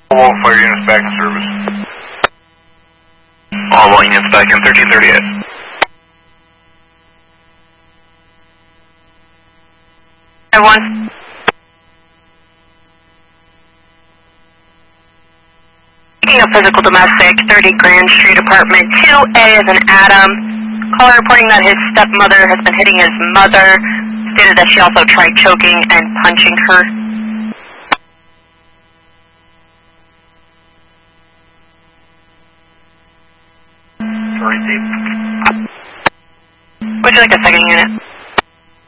All fire units back in service. All units back in 1338. Everyone. Taking a physical domestic, 30 Grand Street, apartment 2A is an Adam. Caller reporting that his stepmother has been hitting his mother. Stated that she also tried choking and punching her. Would you like a second unit?